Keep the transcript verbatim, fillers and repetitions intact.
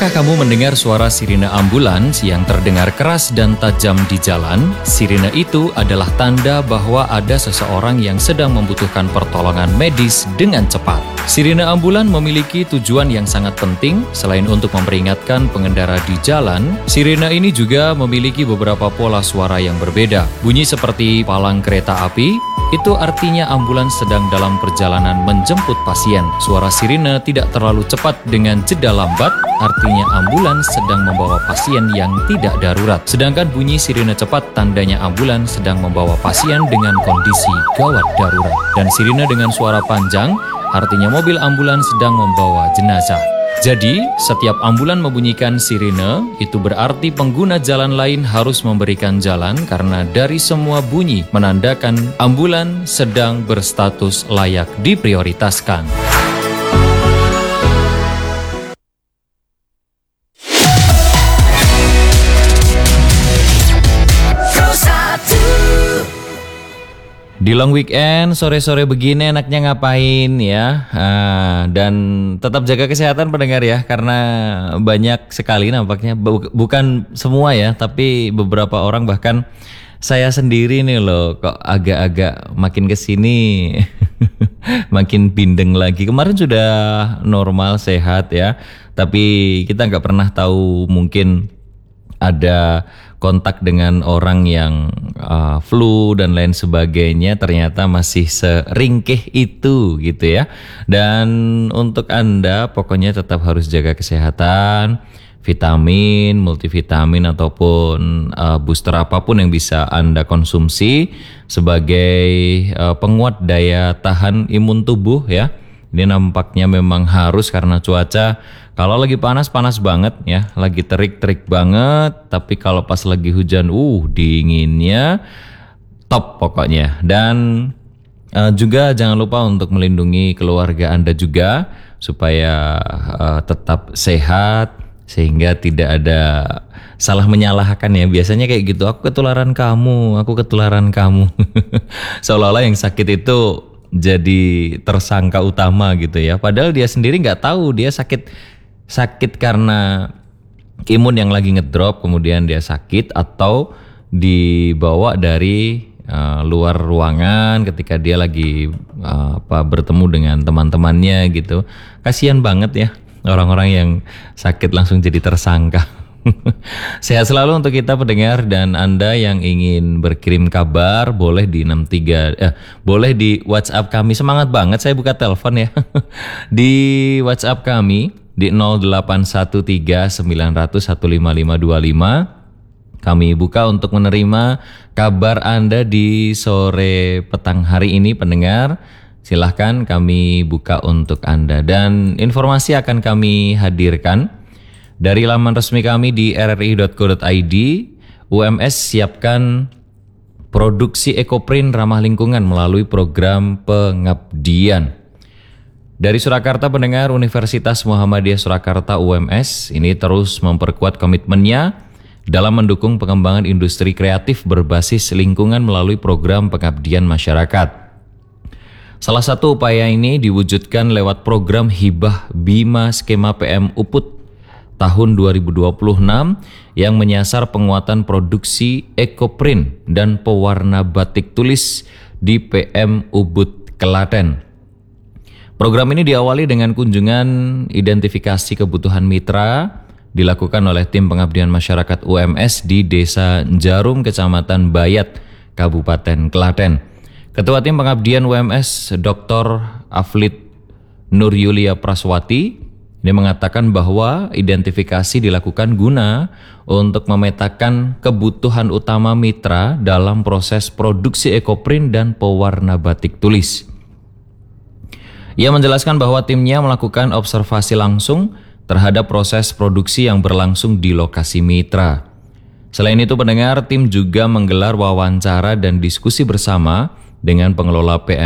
Pernahkah kamu mendengar suara sirine ambulans yang terdengar keras dan tajam di jalan? Sirine itu adalah tanda bahwa ada seseorang yang sedang membutuhkan pertolongan medis dengan cepat. Sirine ambulan memiliki tujuan yang sangat penting. Selain untuk memperingatkan pengendara di jalan, sirine ini juga memiliki beberapa pola suara yang berbeda. Bunyi seperti palang kereta api, itu artinya ambulans sedang dalam perjalanan menjemput pasien. Suara sirine tidak terlalu cepat dengan jeda lambat, artinya ambulans sedang membawa pasien yang tidak darurat. Sedangkan bunyi sirine cepat tandanya ambulans sedang membawa pasien dengan kondisi gawat darurat. Dan sirine dengan suara panjang artinya mobil ambulans sedang membawa jenazah. Jadi, setiap ambulan membunyikan sirine, itu berarti pengguna jalan lain harus memberikan jalan karena dari semua bunyi menandakan ambulan sedang berstatus layak diprioritaskan. Di long weekend, sore-sore begini enaknya ngapain ya? Ah, dan tetap jaga kesehatan pendengar ya, karena banyak sekali nampaknya, bukan semua ya, tapi beberapa orang, bahkan saya sendiri nih loh, kok agak-agak makin kesini makin bindeng lagi. Kemarin sudah normal, sehat ya, tapi kita nggak pernah tahu, mungkin ada kontak dengan orang yang uh, flu dan lain sebagainya, ternyata masih seringkih itu gitu ya. Dan untuk Anda pokoknya tetap harus jaga kesehatan, vitamin, multivitamin ataupun uh, booster apapun yang bisa Anda konsumsi sebagai uh, penguat daya tahan imun tubuh ya. Ini nampaknya memang harus karena cuaca kalau lagi panas, panas banget ya, lagi terik, terik banget. Tapi kalau pas lagi hujan, uh dinginnya top pokoknya. Dan uh, juga jangan lupa untuk melindungi keluarga Anda juga supaya uh, tetap sehat, sehingga tidak ada salah menyalahkan ya. Biasanya kayak gitu, aku ketularan kamu, aku ketularan kamu. Seolah-olah yang sakit itu jadi tersangka utama gitu ya. Padahal dia sendiri nggak tahu dia sakit sakit karena imun yang lagi ngedrop, kemudian dia sakit, atau dibawa dari uh, luar ruangan ketika dia lagi uh, apa bertemu dengan teman-temannya gitu. Kasian banget ya orang-orang yang sakit langsung jadi tersangka. Sehat selalu untuk kita pendengar, dan Anda yang ingin berkirim kabar boleh di enam tiga eh, boleh di WhatsApp kami. Semangat banget saya buka telepon ya. Di WhatsApp kami di nol delapan satu tiga sembilan nol nol satu lima lima dua lima. Kami buka untuk menerima kabar Anda di sore petang hari ini pendengar. Silahkan kami buka untuk Anda, dan informasi akan kami hadirkan dari laman resmi kami di r r i dot co dot i d. U M S siapkan produksi ekoprint ramah lingkungan melalui program pengabdian. Dari Surakarta pendengar, Universitas Muhammadiyah Surakarta U M S ini terus memperkuat komitmennya dalam mendukung pengembangan industri kreatif berbasis lingkungan melalui program pengabdian masyarakat. Salah satu upaya ini diwujudkan lewat program Hibah Bima Skema P M Uput tahun dua ribu dua puluh enam yang menyasar penguatan produksi ekoprint dan pewarna batik tulis di P M Ubud Klaten. Program ini diawali dengan kunjungan identifikasi kebutuhan mitra dilakukan oleh tim pengabdian masyarakat U M S di Desa Jarum, Kecamatan Bayat, Kabupaten Klaten. Ketua tim pengabdian U M S Doktor Aflid Nur Yulia Praswati ini mengatakan bahwa identifikasi dilakukan guna untuk memetakan kebutuhan utama mitra dalam proses produksi ekoprint dan pewarna batik tulis. Ia menjelaskan bahwa timnya melakukan observasi langsung terhadap proses produksi yang berlangsung di lokasi mitra. Selain itu pendengar, tim juga menggelar wawancara dan diskusi bersama dengan pengelola P M